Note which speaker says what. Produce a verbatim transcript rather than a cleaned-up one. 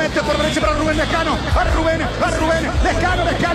Speaker 1: Mete por derecha para Rubén Lescano. A Rubén, a Rubén, Lescano, Lescano.